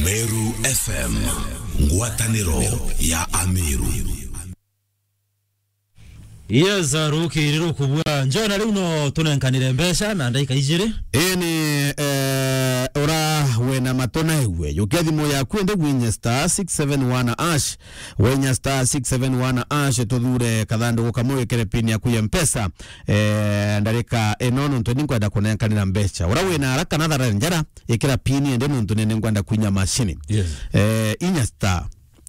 Meru FM, ngwataniro ya Ameru. Yes, rukiriro kubwa njona leo tunenkanire mbesha na ndaika ijire eni ora wena matona ewe yukethimo ya kwende gwinya star 671 ash wenya star 671 ash tudhure kathando gukamwe kere pin ya kuya mpesa ndarika enono ntoni ngwenda kunenkanira mbesha ora wena haraka na thara njara ikira pin ende muntu nene ngwenda kunya machine. Yes. Inya star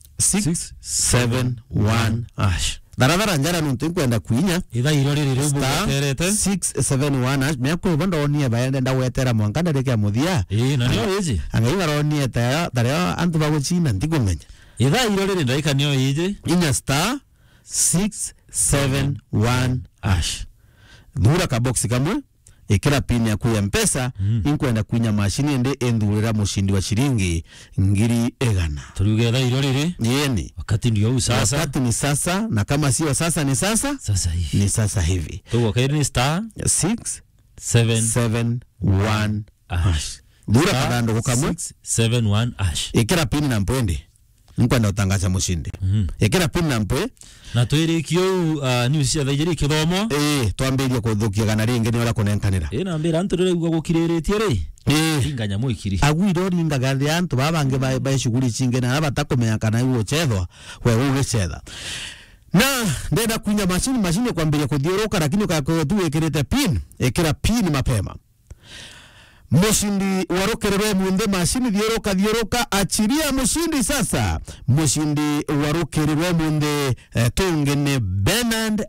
671 ash daradara njara nuntu kwenda kuinya ida irori buterete 671 ash meko bondo onie baende ndawetera mwankanda reke muthia na niyo iji angai baronie ta dario antu baguchina ntikumenya ida irori ndaika niyo iji inya star 671 ash dhura ka box kamwe ikira pin ya kuya mpesa inkwenda kunya mashini ende endurira mushindi wa shilingi ngiri egana turugeda irori yeni wakati ndio sasa wakati ni sasa na kama sio sasa ni sasa hivi ni sasa hivi tu kairi star 671 ash dura kadando kukamwe 671 ash ikira pin na mpwende nkwenda utangaza mushindi ikira pin na mpwe na tuiri kyo news ya thajiri kithomo twambirie kuthukia kana ringi ni ora kunenkanira na mbira anturire gwa gukiriretie ri inganya mwikiri agwiro ringa gathi antu babange ba shughuli cinge na batakomenya kana iwo chethwa we ugicetha na ndenda kunya mashini kwambiria kuthiuruka lakini ukakotu ikirite pin ikira pin mapema mushindi warokererwe munde mashini thiuruka achiria mushindi sasa mushindi warokererwe munde tungene Bernard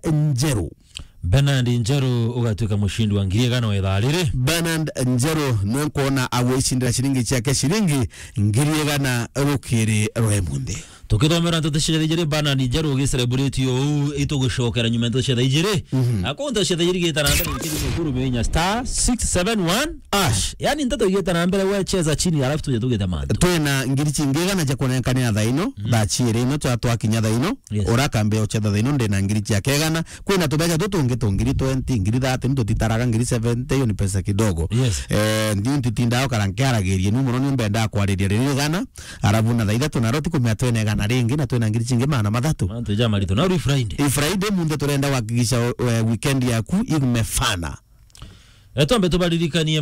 Njeru ugatuika mushindi wa ngiri gano wetharire Bernard Njeru no kuona awishindira shilingi chake shilingi ngiri gana rukiri rwemunde tukithomera tutashire thijire Bernard Njeru ugicelebrate yo itugushokera nyuma tutashire thijire akonta shire thijire gitana mbere ikiri kuru menya star 671 ash yani ntato gitana mbere wecheza chini alafu tuje tugeta manda twena ngiri chingi gana cha kuonekana thaino thachire ino twakinya thaino urakambe ocheza thaino ndena ngiri chake gana kwina tubeja tutungi ngiri 20 ngiri 30 ndo titaraga ngiri 70 hiyo ni pesa kidogo. Ndio titindao karankiaragirie ni muno ni mbenda kwariria riri gana arabu na thaitha tunaroti kumya twene gana ringi na twena ngiri chingi mana mathatu mantu jama rito na Friday munde turenda wakigisha weekend yaku imefana etombe tubaririkanie